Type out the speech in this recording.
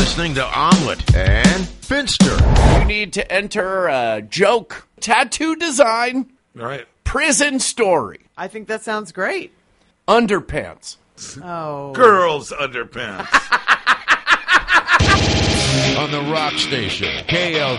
listening to Omelet and Finster. You need to enter a joke, tattoo design, All right. prison story, I think that sounds great. underpants. Oh. Girls' underpants. On the Rock Station, KL.